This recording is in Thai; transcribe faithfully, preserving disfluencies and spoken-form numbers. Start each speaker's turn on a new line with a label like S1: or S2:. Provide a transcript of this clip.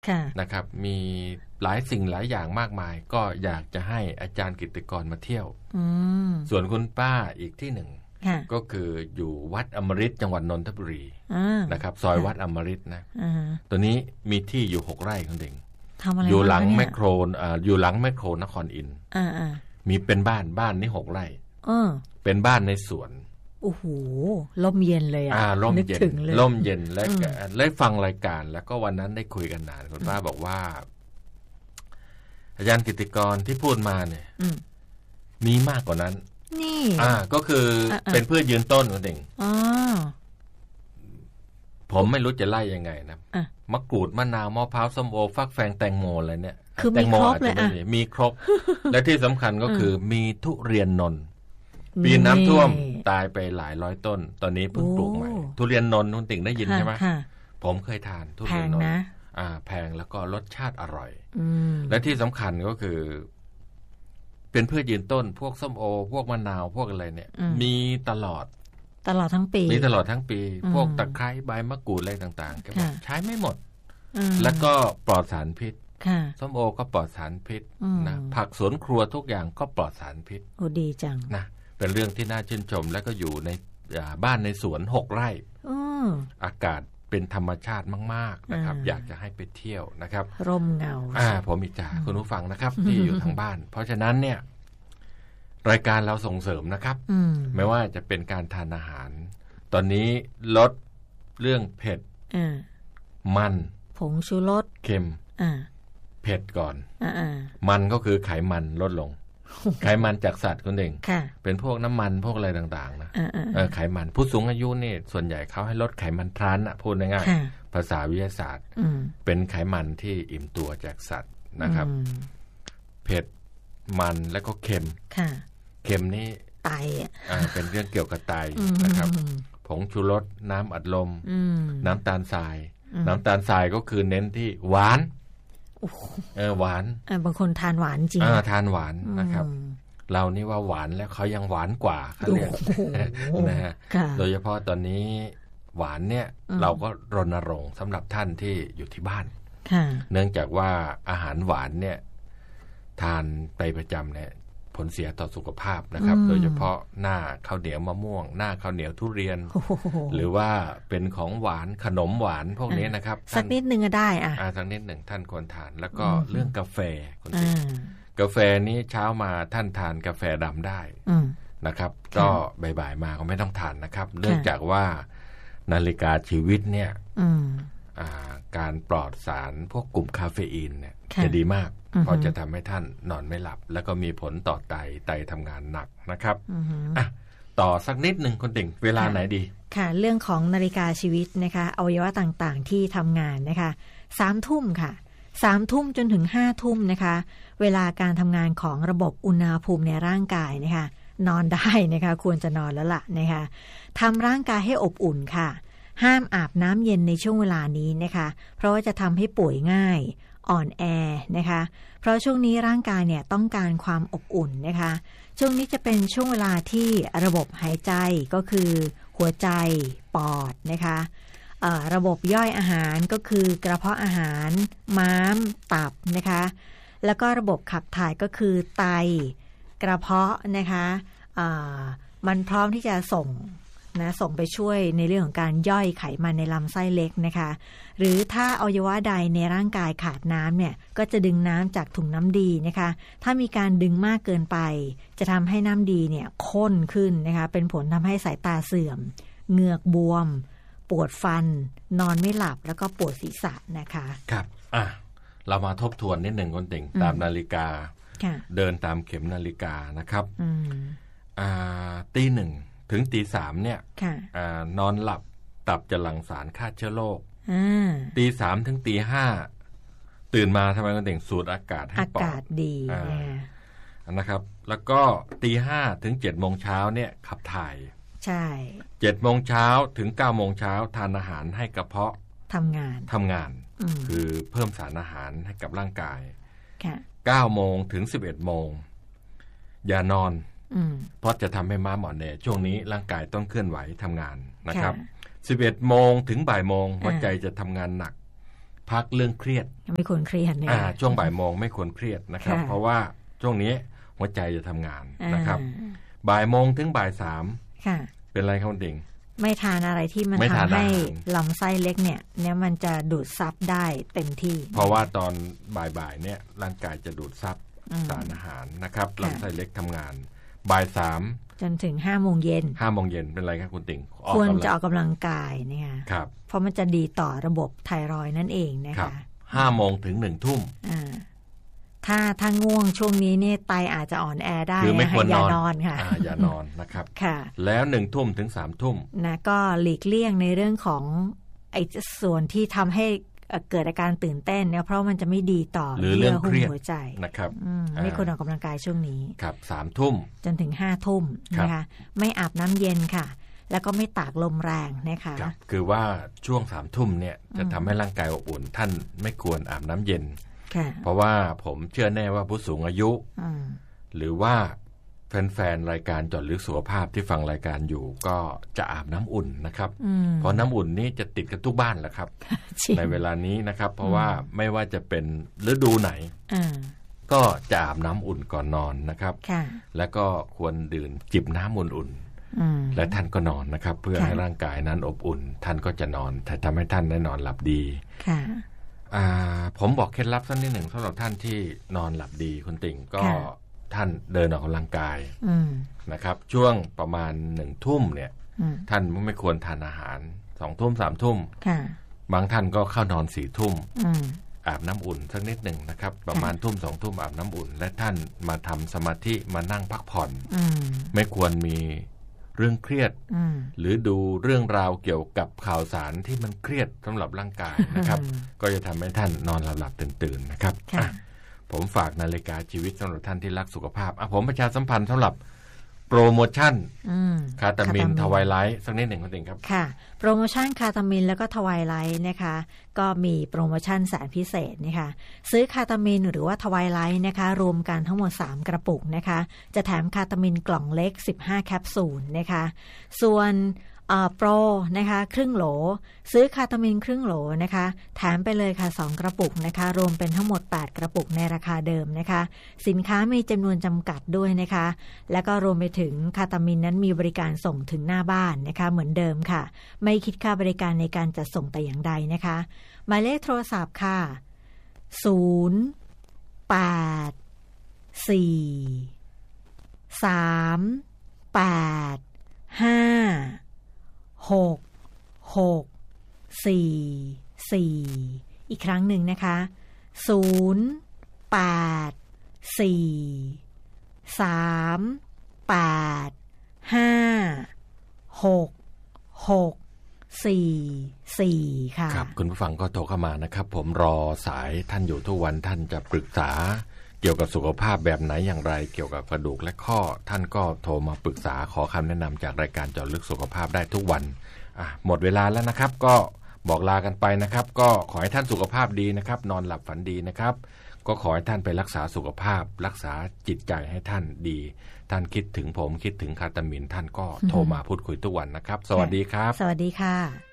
S1: นะครับมีหลายสิ่งหลายอย่างมากมายก็อยากจะให้อาจารย์กิตติกรมาเที่ยวส่วนคุณป้าอีกที่หนึ่งก็คืออยู่วัดอมฤตจังหวัดนนทบุรีนะครับซอยวัดอมฤตนะตัวนี้มีที่อยู่หกไร่คุณเด่งอยู่หลังแมคโครอยู่หลังแมคโครนครอินทร์มีเป็นบ้านบ้านนี่หกไร่เป็นบ้านในสวน
S2: โอ้โหร่มเย็นเลยอ่ะ
S1: ร่มเย็นร่มเย็นและได้ฟังรายการแล้วก็วันนั้นได้คุยกันนานคุณป้าบอกว่าอาจารย์กิตติกรที่พูดมาเนี่ยมีมากกว่านั้น
S2: นี่
S1: อ่าก็คือเป็นพืชยืนต้นคุณเด่งผมไม่รู้จะไล่ยังไงนะมะกรูดมะนาวมะพร้าวส้มโอฟักแฟงแตงโมอะไรเนี่ย
S2: คือมีครบเลยอ่ะ
S1: มีครบและที่สำคัญก็คือมีทุเรียนนนท์ปีน้ำท่วมตายไปหลายร้อยต้นตอนนี้เพิ่งปลูกใหม่ทุเรียนนนท์คุณติ่งได้ยินใช่ไหมผมเคยทานทุเรียนนนท์อ่าแพงแล้วก็รสชาติอร่อยและที่สำคัญก็คือเป็นพืชยืนต้นพวกส้มโอพวกมะนาวพวกอะไรเนี่ยมีตลอด
S2: ตลอดทั้งปี
S1: มีตลอดทั้งปีพวกตะไคร้ใบมะกรูดอะไรต่างๆก็ใช้ไม่หมดแล้วก็ปลอดสารพิษส้มโอก็ปลอดสารพิษนะผักสวนครัวทุกอย่างก็ปลอดสารพิษ
S2: โอ้ดีจัง
S1: นะเป็นเรื่องที่น่าชื่นชมแล้วก็อยู่ในบ้านในสวนหกไร่อากาศเป็นธรรมชาติมากๆนะครับอยากจะให้ไปเที่ยวนะครับ
S2: ร่มเงา
S1: อ่าผมอิจฉาคุณผู้ฟังนะครับที่อยู่ทางบ้านเพราะฉะนั้นเนี่ยรายการเราส่งเสริมนะครับไม่ว่าจะเป็นการทานอาหารตอนนี้ลดเรื่องเผ็ดมัน
S2: ผงชูรส
S1: เค็มเผ็ดก่อนมันก็คือไขมันลดลงไขมันจากสัตว์คนหนึ่งเป็นพวกน้ำมันพวกอะไรต่างๆนะไขมันผู้สูงอายุนี่ส่วนใหญ่เขาให้ลดไขมันทรานนะพูดง่ายๆภาษาวิทยาศาสตร์เป็นไขมันที่อิ่มตัวจากสัตว์นะครับเผ็ดมันแล้วก็เค็มเค็มนี่
S2: ไต
S1: อ่าเป็นเรื่องเกี่ยวกับไตนะครับผงชูรสน้ำอัดลมน้ำตาลทรายน้ำตาลทรายก็คือเน้นที่หวานเออหวาน
S2: บางคนทานหวานจริง
S1: อ่าทานหวานนะครับเรานี่ว่าหวานแล้วเขายังหวานกว่าเขาเรียกนะฮะโดยเฉพาะตอนนี้หวานเนี่ยเราก็รณรงค์สำหรับท่านที่อยู่ที่บ้านเนื่องจากว่าอาหารหวานเนี่ยทานไปประจำเนี่ยผลเสียต่อสุขภาพนะครับโดยเฉพาะหน้าข้าวเหนียวมะม่วงหน้าข้าวเหนียวทุเรียนหรือว่าเป็นของหวานขนมหวานพวกนี้นะครับ
S2: สักนิดนึงก็ได้อ่ะ
S1: สักนิดหนึ่งท่านควรทานแล้วก็เรื่องกาแฟกาแฟนี้เช้ามาท่านทานกาแฟดำได้นะครับก็บ่ายๆมาก็ไม่ต้องทานนะครับเนื่องจากว่านาฬิกาชีวิตเนี่ยการปลอดสารพวกกลุ่มคาเฟอีนเนี่ยจะดีมากเพราะจะทำให้ท่านนอนไม่หลับแล้วก็มีผลต่อไตไตทำงานหนักนะครับอ่ะต่อสักนิดหนึ่งคนติ่งเวลาไหนดี
S2: ค่ะเรื่องของนาฬิกาชีวิตนะคะอวัยวะต่างๆที่ทำงานนะคะสามทุ่มค่ะสามทุ่มจนถึงห้าทุ่มนะคะเวลาการทำงานของระบบอุณหภูมิในร่างกายนะคะนอนได้นะคะควรจะนอนแล้วล่ะนะคะทำร่างกายให้อบอุ่นค่ะห้ามอาบน้ำเย็นในช่วงเวลานี้นะคะเพราะว่าจะทำให้ป่วยง่ายอ่อนแอนะคะเพราะช่วงนี้ร่างกายเนี่ยต้องการความอบอุ่นนะคะช่วงนี้จะเป็นช่วงเวลาที่ระบบหายใจก็คือหัวใจปอดนะคะระบบย่อยอาหารก็คือกระเพาะอาหารม้ามตับนะคะแล้วก็ระบบขับถ่ายก็คือไตกระเพาะนะคะมันพร้อมที่จะส่งนะส่งไปช่วยในเรื่องของการย่อยไขมันในลำไส้เล็กนะคะหรือถ้าอวัยวะใดในร่างกายขาดน้ำเนี่ยก็จะดึงน้ำจากถุงน้ำดีนะคะถ้ามีการดึงมากเกินไปจะทำให้น้ำดีเนี่ยข้นขึ้นนะคะเป็นผลทำให้สายตาเสื่อมเหงือกบวมปวดฟันนอนไม่หลับแล้วก็ปวดศีรษะนะคะ
S1: ครับอ่ะเรามาทบทวนนิดหนึ่งคนติ่งตามนาฬิกาเดินตามเข็มนาฬิกานะครับอ่าตีหนึ่งถึงตีสามเนี่ยนอนหลับตับจะหลั่งสารฆ่าเชื้อโรคตีสามถึงตีห้าตื่นมาทำไมคนติ่งสูดอากาศให้ปอด
S2: อากาศดี
S1: นะครับแล้วก็ตีห้าถึงเจ็ดโมงเช้าเนี่ยขับถ่าย
S2: ใช่
S1: เจ็ดโมงเช้าถึงเก้าโมงเช้าทานอาหารให้กระเพาะ
S2: ทำงาน
S1: ทำงานคือเพิ่มสารอาหารให้กับร่างกายเก้าโมงถึงสิบเอ็ดโมงอย่านอนเพราะจะทำให้ม้าหมอนแน่ช่วงนี้ร่างกายต้องเคลื่อนไหวทำงานนะครับสิบเอ็ดโมงถึงบ่ายโมงหัวใจจะทำงานหนักพักเรื่องเครียด
S2: ไม่ควรเครียดนะ
S1: ช่วงบ่ายโมงไม่ควรเครียดนะครับเพราะว่าช่วงนี้หัวใจจะทำงานนะครับบ่ายโมงถึงบ่ายสามเป็นไรครับดิ่ง
S2: ไม่ทานอะไรที่มันทำให้ลำไส้เล็กเนี่ยเนี่ยมันจะดูดซับได้เต็มที่
S1: เพราะว่าตอนบ่ายๆเนี่ยร่างกายจะดูดซับสารอาหารนะครับลำไส้เล็กทำงานบ่ายสาม
S2: จนถึงห้าโมงเย็น
S1: ห้าโมงเย็นเป็นไรครับคุณติ่ง
S2: ควรจะออกกำลังกายเนี่ยครับเพราะมันจะดีต่อระบบไทรอยด์นั่นเองนะคะ
S1: ห้าโมงถึงหนึ่งทุ่ม
S2: ถ้าถ้าง่วงช่วงนี้เนี่ยไตอาจจะอ่อนแอได้
S1: คือไม่ควรนอน
S2: นอนค่ะ
S1: อย่านอนนะครับค่ะแล้วหนึ่งทุ่มถึงสามทุ่ม
S2: นะก็หลีกเลี่ยงในเรื่องของไอ้ส่วนที่ทำให้เกิดอาการตื่นเต้นเนี่ยเพราะมันจะไม่ดีต่อ
S1: หรือเรื่องเครียด
S2: หัวใจ
S1: นะครับ
S2: ไม่ควรออกกำลังกายช่วงนี้
S1: ครับสามทุ่ม
S2: จนถึงห้าทุ่มนะคะไม่อาบน้ำเย็นค่ะแล้วก็ไม่ตากลมแรงนะคะ
S1: คือว่าช่วงสามทุ่มเนี่ยจะทำให้ร่างกายอบอุ่นท่านไม่ควรอาบน้ำเย็นเพราะว่าผมเชื่อแน่ว่าผู้สูงอายุหรือว่าแฟนๆรายการเจาะลึกสุขภาพที่ฟังรายการอยู่ก็จะอาบน้ำอุ่นนะครับเพราะน้ำอุ่นนี้จะติดกันทุกบ้านแหละครับ ในเวลานี้นะครับเพราะว่าไม่ว่าจะเป็นฤดูไหนก็จะอาบน้ำอุ่นก่อนนอนนะครับแล้วก็ควรดื่มจิบน้ำอุ่นๆและท่านก็นอนนะครับเพื่อให้ร่างกายนั้นอบอุ่นท่านก็จะนอนทำให้ท่านได้นอนหลับดีผมบอกเคล็ดลับสักนิดหนึ่งสำหรับท่านที่นอนหลับดีคุณติ่งก็ท่านเดินออกกำลังกายนะครับช่วงประมาณหนึ่งทุ่มเนี่ยท่านไม่ควรทานอาหารสองทุ่มสามทุ่มบางท่านก็เข้านอนสี่ทุ่มอาบน้ำอุ่นสักนิดหนึ่งนะครับประมาณทุ่มสองทุ่มอาบน้ำอุ่นและท่านมาทำสมาธิมานั่งพักผ่อนไม่ควรมีเรื่องเครียดหรือดูเรื่องราวเกี่ยวกับข่าวสารที่มันเครียดสำหรับร่างกายนะครับก็จะทำให้ท่านนอนหลับๆตื่นๆนะครับผมฝากนาฬิกาชีวิตสำหรับท่านที่รักสุขภาพผมประชาสัมพันธ์สำหรับโปรโมชั่นคาตามินทวายไลท์สักนิดหนึ่งคุณติ่งครับ
S2: ค่ะโปรโมชั่นคาตามินแล้วก็ทวายไลท์นะคะก็มีโปรโมชั่นแสนพิเศษนะคะซื้อคาตามินหรือว่าทวายไลท์นะคะรวมกันทั้งหมดสามกระปุกนะคะจะแถมคาตามินกล่องเล็กสิบห้าแคปซูลนะคะส่วนโปรนะคะครึ่งโหลซื้อคาตามินครึ่งโหลนะคะแถมไปเลยค่ะสองกระปุกนะคะรวมเป็นทั้งหมดแปดกระปุกในราคาเดิมนะคะสินค้ามีจำนวนจำกัดด้วยนะคะแล้วก็รวมไปถึงคาตามินนั้นมีบริการส่งถึงหน้าบ้านนะคะเหมือนเดิมค่ะไม่คิดค่าบริการในการจัดส่งแต่อย่างใดนะคะหมายเลขโทรศัพท์ค่ะศูนย์ แปด สี่ สาม แปด ห้าหก หก สี่ สี่ อีกครั้งหนึ่งนะคะศูนย์ แปด สี่ สาม แปด ห้า หก หก สี่ สี่ ค่ะ
S1: ครับคุณผู้ฟังก็โทรเข้ามานะครับผมรอสายท่านอยู่ทุกวันท่านจะปรึกษาเกี่ยวกับสุขภาพแบบไหนอย่างไรเกี่ยวกับกระดูกและข้อท่านก็โทรมาปรึกษาขอคำแนะนำจากรายการเจาะลึกสุขภาพได้ทุกวันอ่ะหมดเวลาแล้วนะครับก็บอกลากันไปนะครับก็ขอให้ท่านสุขภาพดีนะครับนอนหลับฝันดีนะครับก็ขอให้ท่านไปรักษาสุขภาพรักษาจิตใจให้ท่านดีท่านคิดถึงผมคิดถึงคาตามินท่านก็โทรมาพูดคุยทุกวันนะครับสวัสดีครับ
S2: สวัสดีค่ะ